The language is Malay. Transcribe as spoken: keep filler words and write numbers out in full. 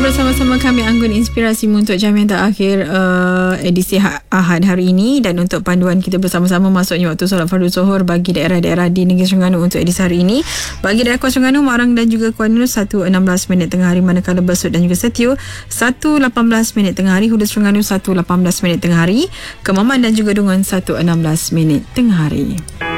bersama-sama kami Anggun Inspirasimu untuk jam yang terakhir uh, edisi Ahad hari ini, dan untuk panduan kita bersama-sama masuknya waktu solat fardu zuhur bagi daerah-daerah di Negeri Terengganu untuk edisi hari ini. Bagi daerah Kuala Terengganu, Marang dan juga Kuala Nur satu enam belas minit tengah hari, manakala Besut dan juga Setio satu lapan belas minit tengah hari, Hulu Terengganu satu lapan belas minit tengah hari, Kemaman dan juga Dungan satu enam belas minit tengah hari.